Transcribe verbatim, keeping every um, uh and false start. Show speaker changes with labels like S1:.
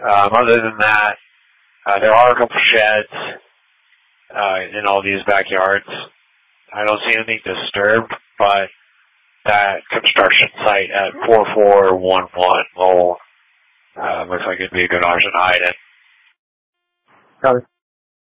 S1: Um, other than that, uh, there are a couple sheds uh, in all these backyards. I don't see anything disturbed, but that construction site at four four one one Lowell uh, looks like it'd be a good option to hide in.
S2: Copy.